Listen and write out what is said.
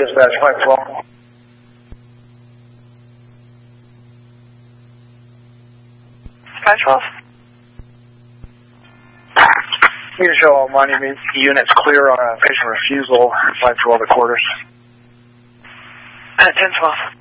Dispatch 512. 512. You can show all monument units clear on a patient refusal, 512 at quarters. 1012.